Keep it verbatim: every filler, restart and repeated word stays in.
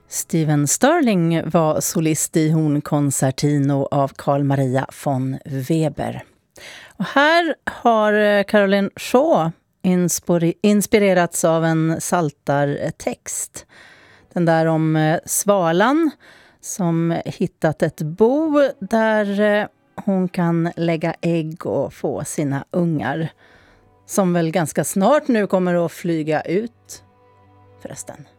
Steven Sterling var solist i Hornkoncertino av Carl Maria von Weber. Och här har Caroline Shaw inspirerats av en saltartext. Den där om svalan som hittat ett bo där hon kan lägga ägg och få sina ungar. Som väl ganska snart nu kommer att flyga ut förresten.